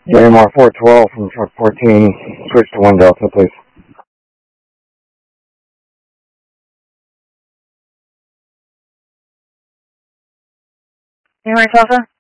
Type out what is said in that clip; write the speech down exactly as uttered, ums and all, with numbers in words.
J M R four twelve from truck fourteen, switch to one Delta, please. J M R Delta?